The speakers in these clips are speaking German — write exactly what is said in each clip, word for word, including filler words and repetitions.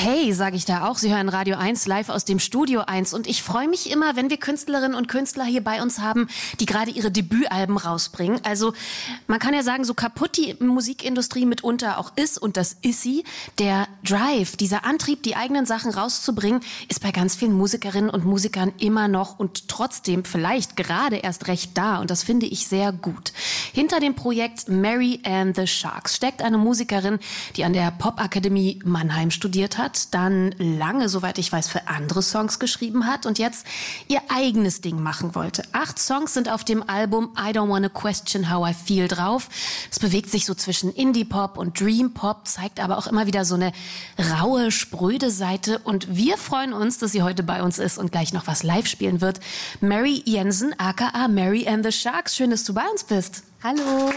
Hey, sage ich da auch. Sie hören Radio eins live aus dem Studio eins. Und ich freue mich immer, wenn wir Künstlerinnen und Künstler hier bei uns haben, die gerade ihre Debütalben rausbringen. Also man kann ja sagen, so kaputt die Musikindustrie mitunter auch ist, und das ist sie, der Drive, dieser Antrieb, die eigenen Sachen rauszubringen, ist bei ganz vielen Musikerinnen und Musikern immer noch und trotzdem vielleicht gerade erst recht da. Und das finde ich sehr gut. Hinter dem Projekt Mary and the Sharks steckt eine Musikerin, die an der Popakademie Mannheim studiert hat, dann lange, soweit ich weiß, für andere Songs geschrieben hat und jetzt ihr eigenes Ding machen wollte. Acht Songs sind auf dem Album I Don't Wanna Question How I Feel drauf. Es bewegt sich so zwischen Indie-Pop und Dream-Pop, zeigt aber auch immer wieder so eine raue, spröde Seite. Und wir freuen uns, dass sie heute bei uns ist und gleich noch was live spielen wird. Mary Jensen, aka Mary and the Sharks. Schön, dass du bei uns bist. Hallo.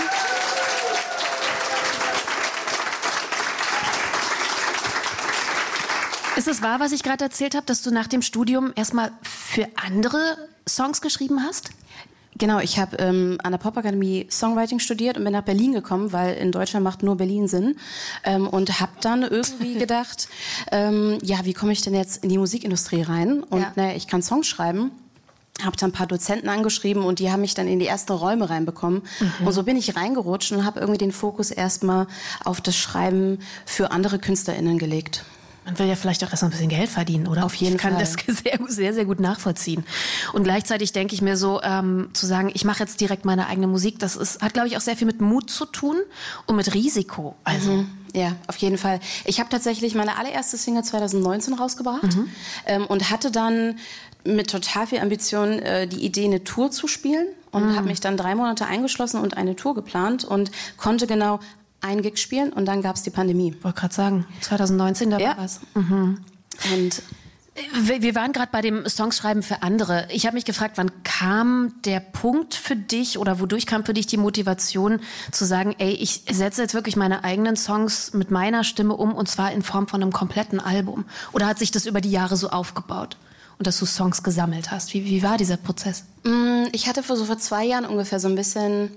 Ist es wahr, was ich gerade erzählt habe, dass du nach dem Studium erstmal für andere Songs geschrieben hast? Genau, ich habe ähm, an der Popakademie Songwriting studiert und bin nach Berlin gekommen, weil in Deutschland macht nur Berlin Sinn. Ähm, und habe dann irgendwie gedacht, ähm, ja, wie komme ich denn jetzt in die Musikindustrie rein? Und ja. naja, ich kann Songs schreiben. Habe dann ein paar Dozenten angeschrieben und die haben mich dann in die ersten Räume reinbekommen. Mhm. Und so bin ich reingerutscht und habe irgendwie den Fokus erstmal auf das Schreiben für andere KünstlerInnen gelegt. Man will ja vielleicht auch erst mal ein bisschen Geld verdienen, oder? Auf jeden Fall. Ich kann das sehr, sehr, sehr gut nachvollziehen. Und gleichzeitig denke ich mir so, ähm, zu sagen, ich mache jetzt direkt meine eigene Musik, das ist, hat, glaube ich, auch sehr viel mit Mut zu tun und mit Risiko. Also mhm. Ja, auf jeden Fall. Ich habe tatsächlich meine allererste Single zwanzig neunzehn rausgebracht mhm. ähm, und hatte dann mit total viel Ambition äh, die Idee, eine Tour zu spielen und mhm. habe mich dann drei Monate eingeschlossen und eine Tour geplant und konnte genau ein Gig spielen und dann gab es die Pandemie. Ich wollte gerade sagen, zwanzig neunzehn, da ja. war was. Mhm. Und wir waren gerade bei dem Songschreiben für andere. Ich habe mich gefragt, wann kam der Punkt für dich oder wodurch kam für dich die Motivation zu sagen, ey, ich setze jetzt wirklich meine eigenen Songs mit meiner Stimme um und zwar in Form von einem kompletten Album? Oder hat sich das über die Jahre so aufgebaut und dass du Songs gesammelt hast? Wie, wie war dieser Prozess? Ich hatte vor so vor zwei Jahren ungefähr so ein bisschen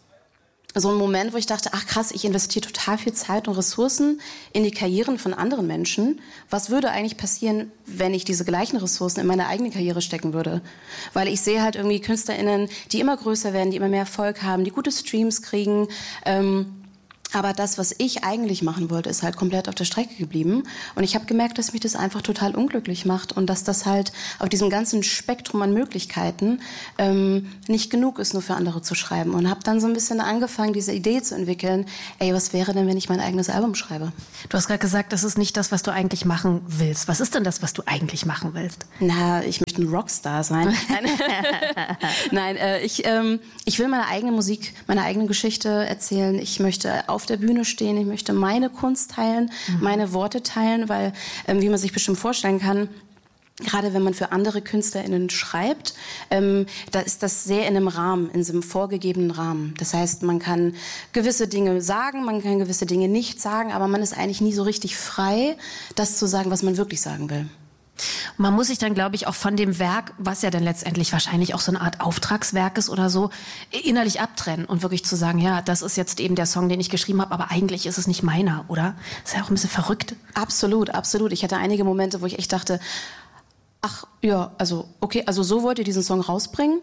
so ein Moment, wo ich dachte, ach krass, ich investiere total viel Zeit und Ressourcen in die Karrieren von anderen Menschen. Was würde eigentlich passieren, wenn ich diese gleichen Ressourcen in meine eigene Karriere stecken würde? Weil ich sehe halt irgendwie KünstlerInnen, die immer größer werden, die immer mehr Erfolg haben, die gute Streams kriegen, ähm, aber das, was ich eigentlich machen wollte, ist halt komplett auf der Strecke geblieben. Und ich habe gemerkt, dass mich das einfach total unglücklich macht und dass das halt auf diesem ganzen Spektrum an Möglichkeiten ähm, nicht genug ist, nur für andere zu schreiben. Und habe dann so ein bisschen angefangen, diese Idee zu entwickeln, ey, was wäre denn, wenn ich mein eigenes Album schreibe? Du hast gerade gesagt, das ist nicht das, was du eigentlich machen willst. Was ist denn das, was du eigentlich machen willst? Na, ich möchte ein Rockstar sein. Nein, Nein äh, ich, ähm, ich will meine eigene Musik, meine eigene Geschichte erzählen. Ich möchte auf der Bühne stehen, ich möchte meine Kunst teilen, mhm. meine Worte teilen, weil, ähm, wie man sich bestimmt vorstellen kann, gerade wenn man für andere KünstlerInnen schreibt, ähm, da ist das sehr in einem Rahmen, in so einem vorgegebenen Rahmen. Das heißt, man kann gewisse Dinge sagen, man kann gewisse Dinge nicht sagen, aber man ist eigentlich nie so richtig frei, das zu sagen, was man wirklich sagen will. Man muss sich dann, glaube ich, auch von dem Werk, was ja dann letztendlich wahrscheinlich auch so eine Art Auftragswerk ist oder so, innerlich abtrennen und wirklich zu sagen, ja, das ist jetzt eben der Song, den ich geschrieben habe, aber eigentlich ist es nicht meiner, oder? Das ist ja auch ein bisschen verrückt. Absolut, absolut. Ich hatte einige Momente, wo ich echt dachte, ach ja, also okay, also so wollt ihr diesen Song rausbringen?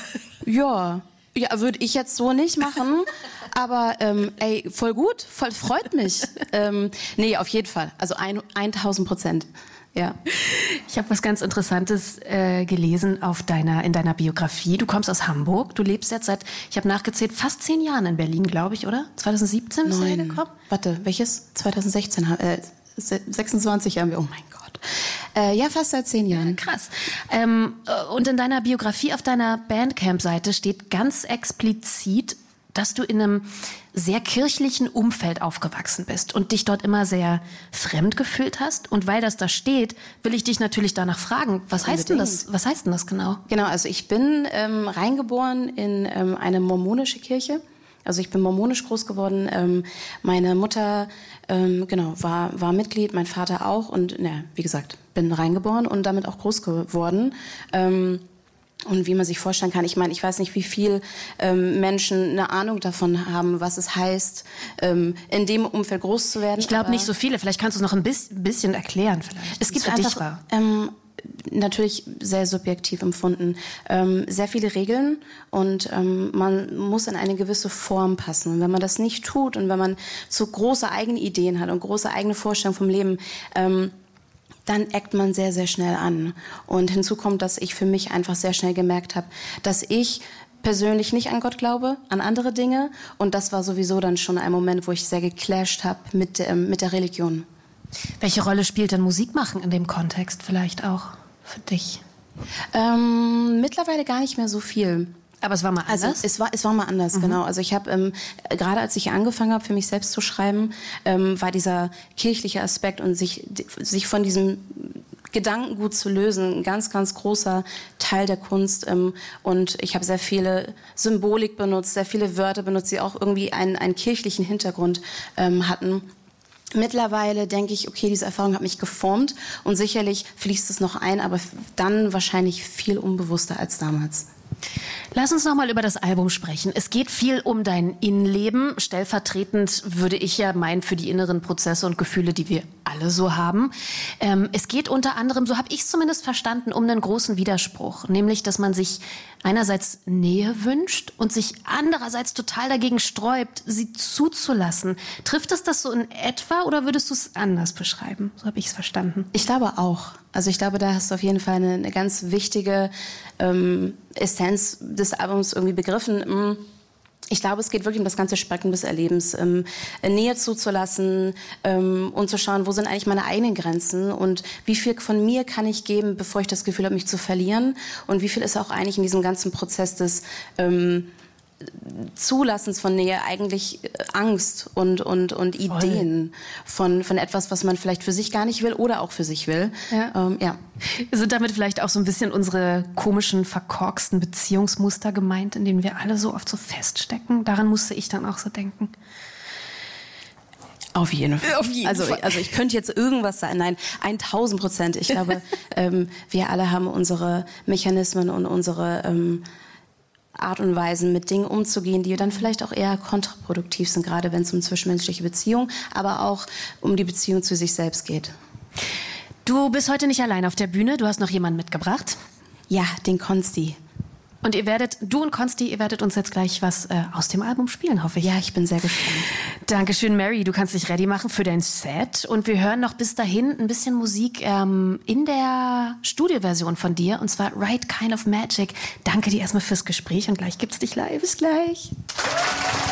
ja. Ja, würde ich jetzt so nicht machen, aber ähm, ey, voll gut, voll freut mich. ähm, nee, auf jeden Fall, also ein, tausend Prozent. Ja. Ich habe was ganz Interessantes äh, gelesen auf deiner, in deiner Biografie. Du kommst aus Hamburg. Du lebst jetzt seit, ich habe nachgezählt, fast zehn Jahren in Berlin, glaube ich, oder? zwanzig siebzehn bist du hergekommen? Warte, welches? zwanzig sechzehn, äh, sechsundzwanzig haben wir, oh mein Gott. Äh, ja, fast seit zehn Jahren. Krass. Ähm, und in deiner Biografie auf deiner Bandcamp-Seite steht ganz explizit, dass du in einem sehr kirchlichen Umfeld aufgewachsen bist und dich dort immer sehr fremd gefühlt hast. Und weil das da steht, will ich dich natürlich danach fragen, was heißt denn das, was heißt denn das genau? Genau, also ich bin ähm, reingeboren in ähm, eine mormonische Kirche. Also ich bin mormonisch groß geworden. Ähm, meine Mutter ähm, genau war war Mitglied, mein Vater auch und na, wie gesagt, bin reingeboren und damit auch groß geworden. Ähm, Und wie man sich vorstellen kann, ich meine, ich weiß nicht, wie viel ähm, Menschen eine Ahnung davon haben, was es heißt, ähm, in dem Umfeld groß zu werden. Ich glaube nicht so viele. Vielleicht kannst du es noch ein bisschen erklären. Vielleicht, es gibt einfach ähm, natürlich sehr subjektiv empfunden ähm, sehr viele Regeln und ähm, man muss in eine gewisse Form passen. Und wenn man das nicht tut und wenn man so große eigene Ideen hat und große eigene Vorstellungen vom Leben, ähm, dann eckt man sehr, sehr schnell an. Und hinzu kommt, dass ich für mich einfach sehr schnell gemerkt habe, dass ich persönlich nicht an Gott glaube, an andere Dinge. Und das war sowieso dann schon ein Moment, wo ich sehr geclasht habe mit, ähm, mit der Religion. Welche Rolle spielt denn Musik machen in dem Kontext vielleicht auch für dich? Ähm, mittlerweile gar nicht mehr so viel. Aber es war mal anders? Also es war, es war mal anders, mhm. genau. Also ich habe, ähm, gerade als ich angefangen habe, für mich selbst zu schreiben, ähm, war dieser kirchliche Aspekt und sich, sich von diesem Gedankengut zu lösen, ein ganz, ganz großer Teil der Kunst. Ähm, und ich habe sehr viele Symbolik benutzt, sehr viele Wörter benutzt, die auch irgendwie einen, einen kirchlichen Hintergrund ähm, hatten. Mittlerweile denke ich, okay, diese Erfahrung hat mich geformt und sicherlich fließt es noch ein, aber dann wahrscheinlich viel unbewusster als damals. Lass uns noch mal über das Album sprechen. Es geht viel um dein Innenleben. Stellvertretend würde ich ja meinen für die inneren Prozesse und Gefühle, die wir alle so haben. Ähm, es geht unter anderem, so habe ich es zumindest verstanden, um einen großen Widerspruch. Nämlich, dass man sich einerseits Nähe wünscht und sich andererseits total dagegen sträubt, sie zuzulassen. Trifft es das so in etwa oder würdest du es anders beschreiben? So habe ich es verstanden. Ich glaube auch. Also ich glaube, da hast du auf jeden Fall eine, eine ganz wichtige ähm, Essenz des Albums irgendwie begriffen. Ich glaube, es geht wirklich um das ganze Spektrum des Erlebens. Ähm, Nähe zuzulassen ähm, und zu schauen, wo sind eigentlich meine eigenen Grenzen und wie viel von mir kann ich geben, bevor ich das Gefühl habe, mich zu verlieren und wie viel ist auch eigentlich in diesem ganzen Prozess des ähm, Zulassens von Nähe eigentlich Angst und, und, und Ideen von, von etwas, was man vielleicht für sich gar nicht will oder auch für sich will. Ja. Ähm, ja. Sind damit vielleicht auch so ein bisschen unsere komischen, verkorksten Beziehungsmuster gemeint, in denen wir alle so oft so feststecken? Daran musste ich dann auch so denken. Auf jeden Fall. Auf jeden also, Fall. also ich könnte jetzt irgendwas sagen. Nein, tausend Prozent. Ich glaube, ähm, wir alle haben unsere Mechanismen und unsere ähm, Art und Weisen, mit Dingen umzugehen, die dann vielleicht auch eher kontraproduktiv sind, gerade wenn es um zwischenmenschliche Beziehungen, aber auch um die Beziehung zu sich selbst geht. Du bist heute nicht allein auf der Bühne, du hast noch jemanden mitgebracht. Ja, den Konsti. Und ihr werdet, du und Konsti, ihr werdet uns jetzt gleich was äh, aus dem Album spielen, hoffe ich. Ja, ich bin sehr gespannt. Dankeschön, Mary. Du kannst dich ready machen für dein Set. Und wir hören noch bis dahin ein bisschen Musik ähm, in der Studioversion von dir. Und zwar Right Kind of Magic. Danke dir erstmal fürs Gespräch und gleich gibt's dich live. Bis gleich.